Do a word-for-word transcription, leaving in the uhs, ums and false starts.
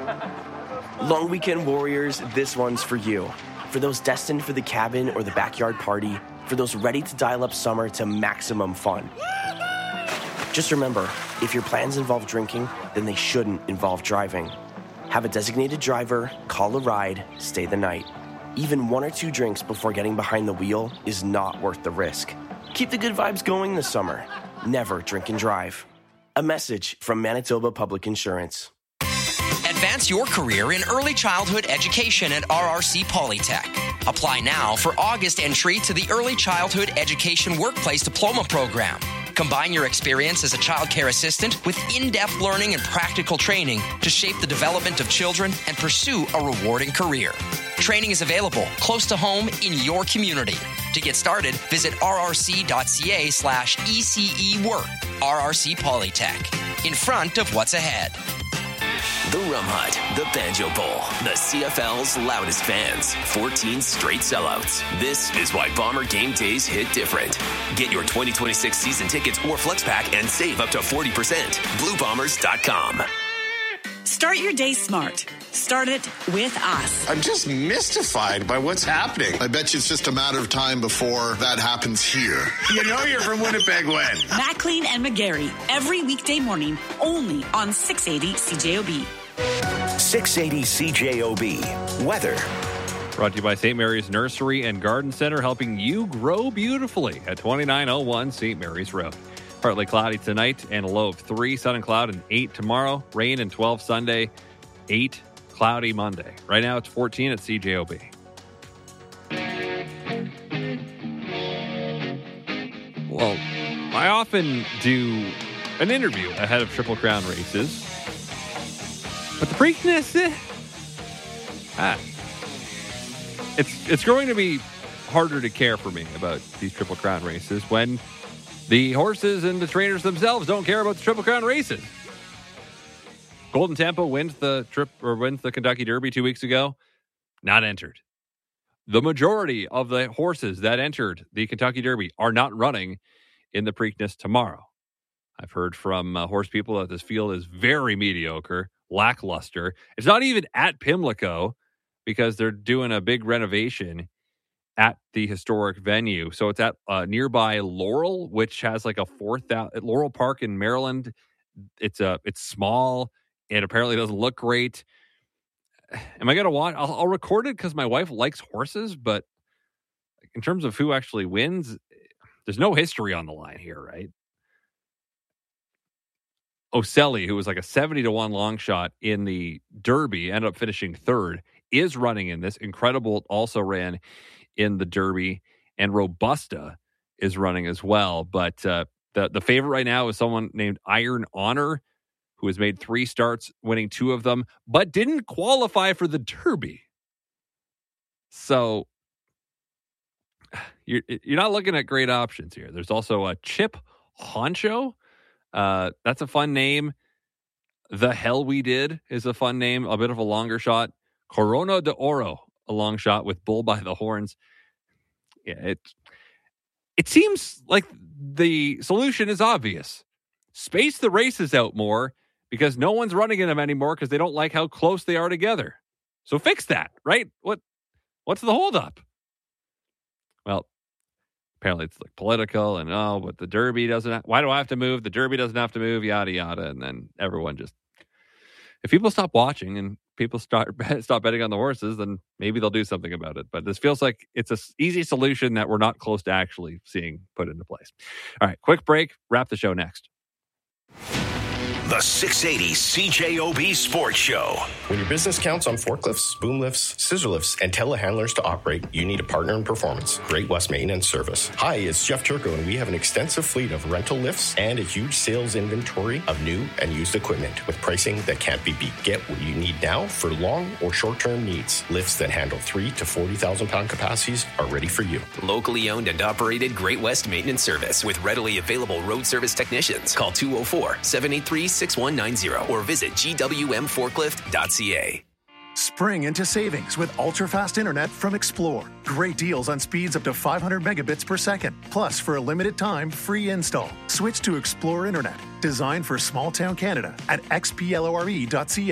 Long weekend warriors, this one's for you. For those destined for the cabin or the backyard party, for those ready to dial up summer to maximum fun. Just remember, if your plans involve drinking, then they shouldn't involve driving. Have a designated driver, call a ride, stay the night. Even one or two drinks before getting behind the wheel is not worth the risk. Keep the good vibes going this summer. Never drink and drive. A message from Manitoba Public Insurance. Advance your career in early childhood education at R R C Polytech. Apply now for August entry to the Early Childhood Education Workplace Diploma Program. Combine your experience as a child care assistant with in-depth learning and practical training to shape the development of children and pursue a rewarding career. Training is available close to home in your community. To get started, visit rrc.ca slash ECE work. R R C Polytech, in front of what's ahead. The Rum Hut, the Banjo Bowl, the C F L's loudest fans, fourteen straight sellouts. This is why Bomber game days hit different. Get your twenty twenty-six season tickets or flex pack and save up to forty percent. blue bombers dot com. Start your day smart. Start it with us. I'm just mystified by what's happening. I bet you it's just a matter of time before that happens here. You know you're from Winnipeg when? Maclean and McGarry, every weekday morning, only on six eighty C J O B. six eighty C J O B. Weather. Brought to you by Saint Mary's Nursery and Garden Center, helping you grow beautifully at twenty-nine oh one Saint Mary's Road. Partly cloudy tonight and a low of three. Sun and cloud and eight tomorrow. Rain and twelve Sunday. eight cloudy Monday. Right now it's fourteen at C J O B. Well, I often do an interview ahead of Triple Crown races. But the Preakness, eh, ah, it's, it's going to be harder to care for me about these Triple Crown races when the horses and the trainers themselves don't care about the Triple Crown races. Golden Tempo wins the trip or wins the Kentucky Derby two weeks ago. Not entered. The majority of the horses that entered the Kentucky Derby are not running in the Preakness tomorrow. I've heard from uh, horse people that this field is very mediocre, lackluster. It's not even at Pimlico because they're doing a big renovation at the historic venue. So it's at uh, nearby Laurel, which has like a four thousand Laurel Park in Maryland. It's a it's small. It apparently doesn't look great. Am I going to watch? I'll, I'll record it because my wife likes horses, but in terms of who actually wins, there's no history on the line here, right? Oselli, who was like a seventy to one long shot in the Derby, ended up finishing third, is running in this. Incredible also ran in the Derby, and Robusta is running as well. But uh, the, the favorite right now is someone named Iron Honor, who has made three starts, winning two of them, but didn't qualify for the Derby. So you're, you're not looking at great options here. There's also a Chip Honcho. Uh, that's a fun name. The Hell We Did is a fun name, a bit of a longer shot. Corona de Oro, a long shot with Bull by the Horns. Yeah, it, it seems like the solution is obvious. Space the races out more, because no one's running in them anymore because they don't like how close they are together. So fix that, right? What, what's the holdup? Well, apparently it's like political and, oh, but the Derby doesn't have, why do I have to move? The Derby doesn't have to move, yada, yada. And then everyone just, if people stop watching and people start stop betting on the horses, then maybe they'll do something about it. But this feels like it's an easy solution that we're not close to actually seeing put into place. All right, quick break. Wrap the show next. The six eighty C J O B Sports Show. When your business counts on forklifts, boom lifts, scissor lifts, and telehandlers to operate, you need a partner in performance. Great West Maintenance Service. Hi, it's Jeff Turco, and we have an extensive fleet of rental lifts and a huge sales inventory of new and used equipment with pricing that can't be beat. Get what you need now for long or short-term needs. Lifts that handle three to forty thousand pound capacities are ready for you. Locally owned and operated Great West Maintenance Service with readily available road service technicians. Call two oh four, seven eight three, six one nine zero or visit G W M forklift dot C A. Spring into savings with ultra-fast internet from Explore. Great deals on speeds up to five hundred megabits per second. Plus, for a limited time, free install. Switch to Explore Internet, designed for small-town Canada at X P L O R E dot C A.